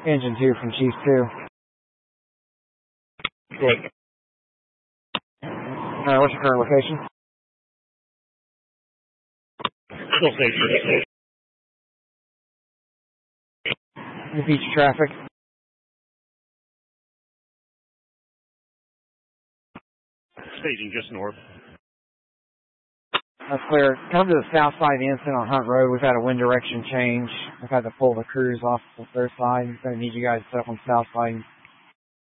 Engine 2 from Chief 2. Good. What's your current location? Still station. The beach traffic. Staging just north. That's clear. Come to the south side of the incident on Hunt Road. We've had a wind direction change. We've had to pull the crews off the third side. I'm going to need you guys to set up on the south side